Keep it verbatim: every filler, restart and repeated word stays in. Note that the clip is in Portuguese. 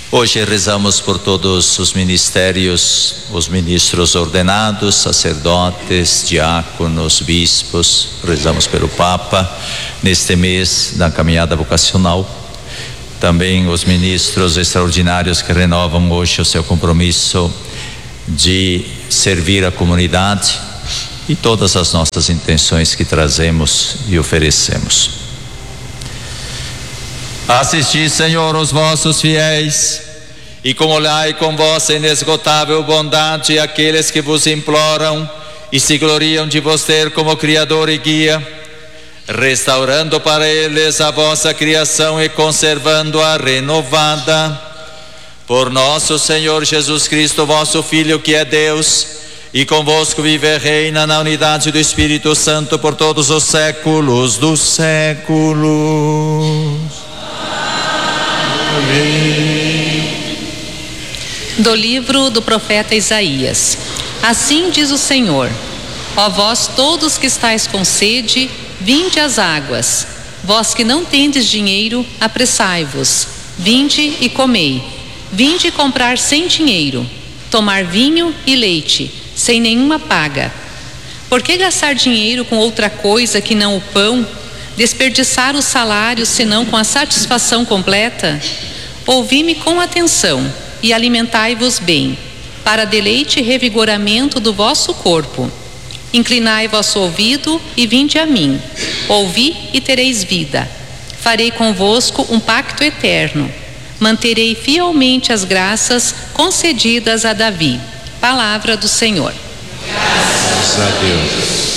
Hoje rezamos por todos os ministérios, os ministros ordenados, sacerdotes, diáconos, bispos. Rezamos pelo Papa neste mês da caminhada vocacional. Também os ministros extraordinários que renovam hoje o seu compromisso de servir a comunidade e todas as nossas intenções que trazemos e oferecemos. Assisti, Senhor, os vossos fiéis e olhai com vossa inesgotável bondade aqueles que vos imploram e se gloriam de vos ter como Criador e Guia, restaurando para eles a vossa criação e conservando-a renovada. Por nosso Senhor Jesus Cristo, vosso Filho, que é Deus, e convosco vive e reina na unidade do Espírito Santo por todos os séculos dos séculos. Do livro do profeta Isaías. Assim diz o Senhor: ó vós todos que estáis com sede, vinde às águas. Vós que não tendes dinheiro, apressai-vos, vinde e comei. Vinde comprar sem dinheiro, tomar vinho e leite, sem nenhuma paga. Por que gastar dinheiro com outra coisa que não o pão? Desperdiçar o salário senão com a satisfação completa? Ouvi-me com atenção e alimentai-vos bem, para deleite e revigoramento do vosso corpo. Inclinai vosso ouvido e vinde a mim. Ouvi e tereis vida. Farei convosco um pacto eterno. Manterei fielmente as graças concedidas a Davi. Palavra do Senhor. Graças a Deus.